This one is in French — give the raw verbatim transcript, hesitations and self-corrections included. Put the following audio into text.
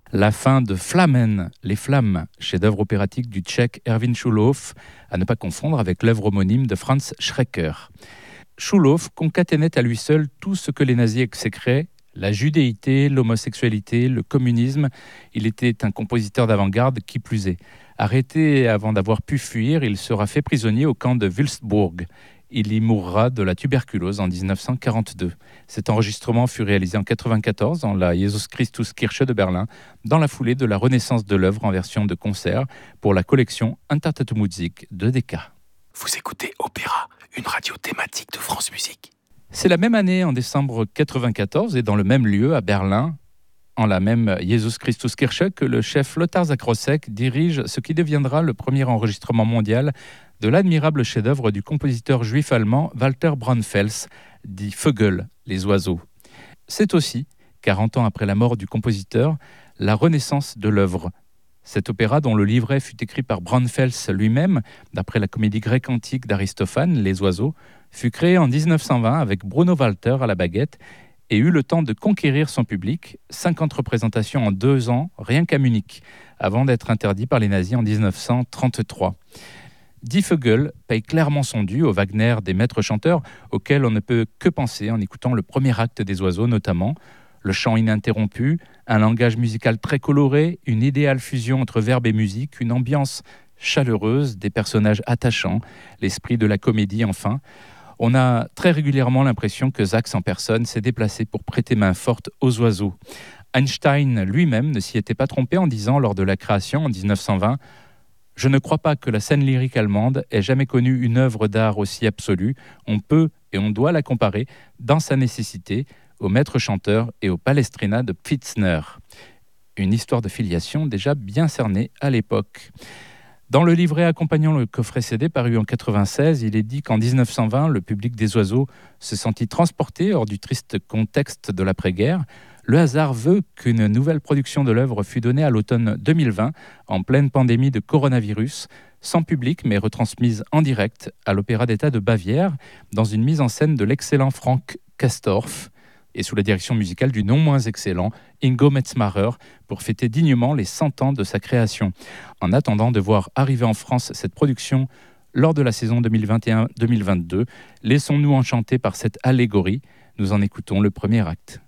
La fin de Flammen, Les Flammes, chef-d'œuvre opératique du tchèque Erwin Schulhoff, à ne pas confondre avec l'œuvre homonyme de Franz Schreker. Schulhoff concaténait à lui seul tout ce que les nazis exécraient, la judéité, l'homosexualité, le communisme. Il était un compositeur d'avant-garde qui plus est. Arrêté avant d'avoir pu fuir, il sera fait prisonnier au camp de Wülstburg. Il y mourra de la tuberculose en dix-neuf cent quarante-deux. Cet enregistrement fut réalisé en quatre-vingt-quatorze dans la Jesus Christus Kirche de Berlin, dans la foulée de la renaissance de l'œuvre en version de concert pour la collection Entartete Musik de Decca. Vous écoutez Opéra, une radio thématique de France Musique. C'est la même année, en décembre quatre-vingt-quatorze, et dans le même lieu, à Berlin, en la même Jesus Christus Kirche, que le chef Lothar Zakrossek dirige ce qui deviendra le premier enregistrement mondial de l'admirable chef-d'œuvre du compositeur juif allemand Walter Braunfels, dit Vögel, les oiseaux. C'est aussi, quarante ans après la mort du compositeur, la renaissance de l'œuvre. Cet opéra, dont le livret fut écrit par Braunfels lui-même, d'après la comédie grecque antique d'Aristophane, Les Oiseaux, fut créé en dix-neuf cent vingt avec Bruno Walter à la baguette et eut le temps de conquérir son public, cinquante représentations en deux ans, rien qu'à Munich, avant d'être interdit par les nazis en dix-neuf cent trente-trois. Die Vögel paye clairement son dû au Wagner des maîtres chanteurs, auquel on ne peut que penser en écoutant le premier acte des Oiseaux notamment. Le chant ininterrompu, un langage musical très coloré, une idéale fusion entre verbe et musique, une ambiance chaleureuse, des personnages attachants, l'esprit de la comédie enfin. On a très régulièrement l'impression que Sachs en personne s'est déplacé pour prêter main forte aux oiseaux. Einstein lui-même ne s'y était pas trompé en disant lors de la création en dix-neuf cent vingt « Je ne crois pas que la scène lyrique allemande ait jamais connu une œuvre d'art aussi absolue. On peut et on doit la comparer dans sa nécessité au maître chanteur et au Palestrina de Pfitzner. » Une histoire de filiation déjà bien cernée à l'époque. Dans le livret accompagnant le coffret C D paru en quatre-vingt-seize, il est dit qu'en dix-neuf cent vingt, le public des Oiseaux se sentit transporté hors du triste contexte de l'après-guerre. Le hasard veut qu'une nouvelle production de l'œuvre fut donnée à l'automne deux mille vingt, en pleine pandémie de coronavirus, sans public mais retransmise en direct à l'Opéra d'État de Bavière, dans une mise en scène de l'excellent Frank Castorf, et sous la direction musicale du non moins excellent Ingo Metzmacher, pour fêter dignement les cent ans de sa création. En attendant de voir arriver en France cette production lors de la saison deux mille vingt et un deux mille vingt-deux, laissons-nous enchanter par cette allégorie. Nous en écoutons le premier acte.